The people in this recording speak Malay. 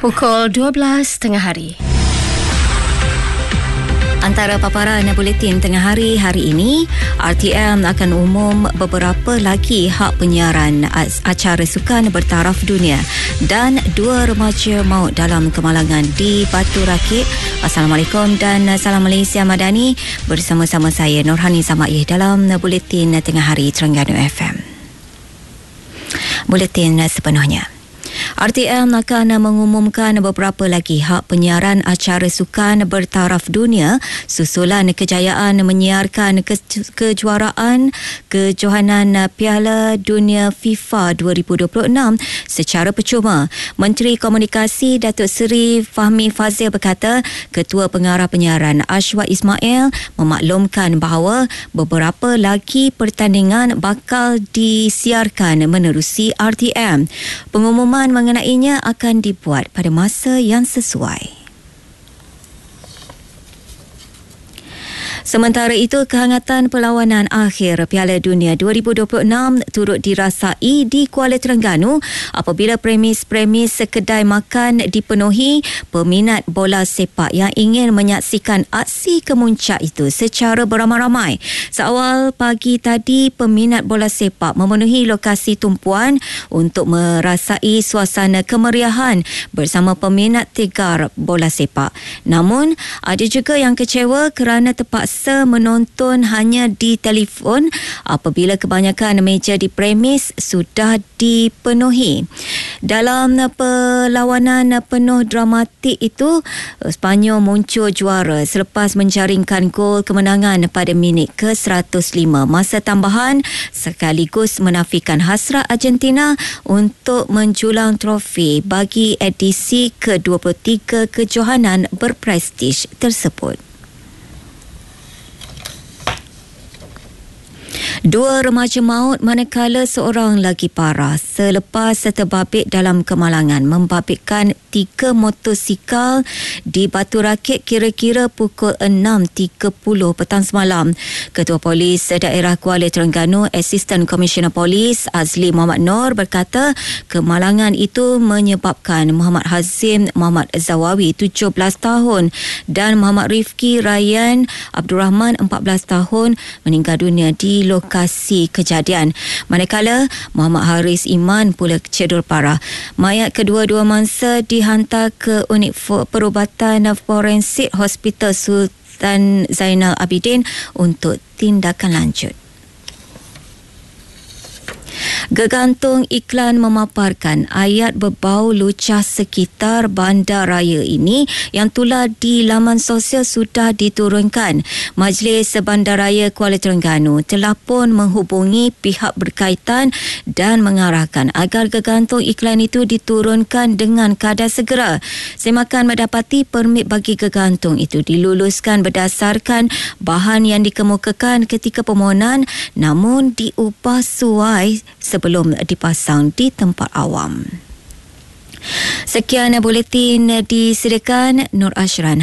Pukul 12 tengah hari. Antara paparan buletin tengah hari ini, RTM akan umum beberapa lagi hak penyiaran acara sukan bertaraf dunia dan 2 remaja maut dalam kemalangan di Batu Rakit. Assalamualaikum dan salam Malaysia Madani, bersama-sama saya Nurhani Zamaih dalam buletin tengah hari Terengganu FM. Buletin sepenuhnya. RTM akan mengumumkan beberapa lagi hak penyiaran acara sukan bertaraf dunia susulan kejayaan menyiarkan kejuaraan kejohanan Piala Dunia FIFA 2026 secara percuma. Menteri Komunikasi Datuk Seri Fahmi Fazil berkata, Ketua Pengarah Penyiaran Ashwa Ismail memaklumkan bahawa beberapa lagi pertandingan bakal disiarkan menerusi RTM. Pengumuman mengenainya akan dibuat pada masa yang sesuai. Sementara itu, kehangatan perlawanan akhir Piala Dunia 2026 turut dirasai di Kuala Terengganu apabila premis-premis kedai makan dipenuhi peminat bola sepak yang ingin menyaksikan aksi kemuncak itu secara beramai-ramai. Seawal pagi tadi, peminat bola sepak memenuhi lokasi tumpuan untuk merasai suasana kemeriahan bersama peminat tegar bola sepak. Namun, ada juga yang kecewa kerana terpaksa menonton hanya di telefon apabila kebanyakan meja di premis sudah dipenuhi. Dalam perlawanan penuh dramatik itu, Sepanyol muncul juara selepas menjaringkan gol kemenangan pada minit ke-105 masa tambahan sekaligus menafikan hasrat Argentina untuk menjulang trofi bagi edisi ke-23 kejohanan berprestij tersebut. 2 remaja maut manakala seorang lagi parah selepas terbabit dalam kemalangan membabitkan 3 motosikal di Batu Rakit kira-kira pukul 6.30 petang semalam. Ketua Polis Daerah Kuala Terengganu, Assistant Commissioner Polis Azli Muhammad Noor berkata, kemalangan itu menyebabkan Muhammad Hazim Muhammad Zawawi 17 tahun dan Muhammad Rifki Ryan Abdul Rahman 14 tahun meninggal dunia di lokasi kejadian. Manakala Muhammad Haris Iman pula cedera parah. Mayat kedua-dua mangsa dihantar ke unit perubatan forensik Hospital Sultan Zainal Abidin untuk tindakan lanjut. Gegantung iklan memaparkan ayat berbau lucah sekitar bandar raya ini yang tular di laman sosial sudah diturunkan. Majlis Bandaraya Kuala Terengganu telah pun menghubungi pihak berkaitan dan mengarahkan agar gegantung iklan itu diturunkan dengan kadar segera. Semakan mendapati permit bagi gegantung itu diluluskan berdasarkan bahan yang dikemukakan ketika permohonan namun diubah suai sebelum dipasang di tempat awam. Sekian buletin disediakan Nur Ashran.